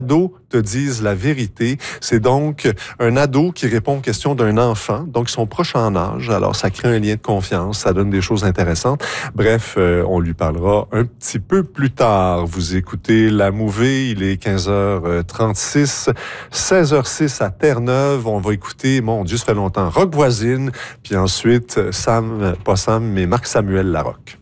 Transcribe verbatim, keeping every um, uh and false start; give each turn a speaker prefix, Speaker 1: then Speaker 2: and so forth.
Speaker 1: ados te disent la vérité. C'est donc un ado qui répond aux questions d'un enfant. Donc, ils sont proches en âge. Alors, ça crée un lien de confiance. Ça donne des choses intéressantes. Bref, euh, on lui parlera un petit peu plus tard. Vous écoutez La Mouvée. Il est quinze heures trente-six, seize heures zéro six à Terre-Neuve. On va écouter, mon Dieu, ça fait longtemps, Rock Voisine. Puis ensuite, Sam, pas Sam, mais Marc-Samuel Larocque.